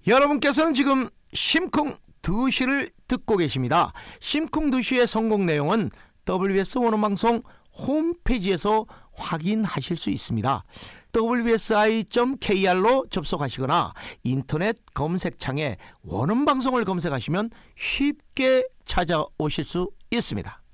여러분께서는 지금 심쿵 2시를 듣고 계십니다. 심쿵 2시의 성공 내용은 WBS 원어방송 홈페이지에서 확인하실 수 있습니다. wsi.kr로 접속하시거나 인터넷 검색창에 원어방송을 검색하시면 쉽게 찾아오실 수 있습니다.